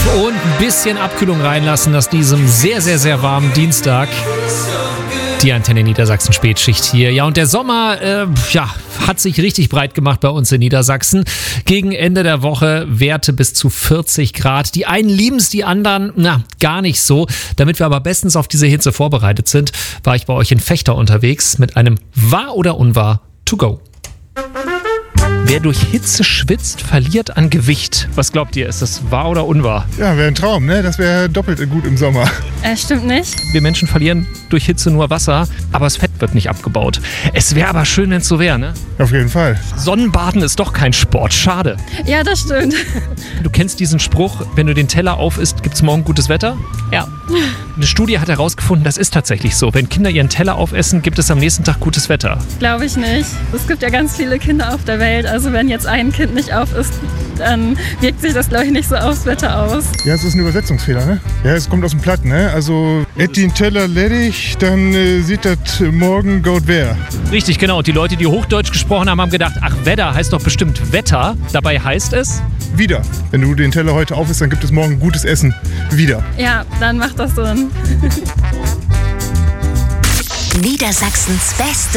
und ein bisschen Abkühlung reinlassen aus diesem sehr, sehr, sehr warmen Dienstag. Die Antenne Niedersachsen Spätschicht hier. Ja, und der Sommer, hat sich richtig breit gemacht bei uns in Niedersachsen. Gegen Ende der Woche Werte bis zu 40 Grad. Die einen lieben es, die anderen, gar nicht so. Damit wir aber bestens auf diese Hitze vorbereitet sind, war ich bei euch in Vechta unterwegs mit einem Wahr oder Unwahr to go. Wer durch Hitze schwitzt, verliert an Gewicht. Was glaubt ihr, ist das wahr oder unwahr? Ja, wäre ein Traum, ne? Das wäre doppelt gut im Sommer. Stimmt nicht. Wir Menschen verlieren durch Hitze nur Wasser, aber das Fett wird nicht abgebaut. Es wäre aber schön, wenn es so wäre, ne? Auf jeden Fall. Sonnenbaden ist doch kein Sport, schade. Ja, das stimmt. Du kennst diesen Spruch, wenn du den Teller aufisst, gibt's morgen gutes Wetter? Ja. Eine Studie hat herausgefunden, das ist tatsächlich so. Wenn Kinder ihren Teller aufessen, gibt es am nächsten Tag gutes Wetter. Glaube ich nicht. Es gibt ja ganz viele Kinder auf der Welt. Also wenn jetzt ein Kind nicht auf ist, dann wirkt sich das, glaube ich, nicht so aufs Wetter aus. Ja, es ist ein Übersetzungsfehler, ne? Ja, es kommt aus dem Platten, ne? Also, et den Teller ledig, dann sieht das morgen gut wer. Richtig, genau. Und die Leute, die Hochdeutsch gesprochen haben, haben gedacht, ach, Wetter heißt doch bestimmt Wetter. Dabei heißt es... Wieder. Wenn du den Teller heute aufisst, dann gibt es morgen gutes Essen. Wieder. Ja, dann macht das Sinn. Niedersachsens Beste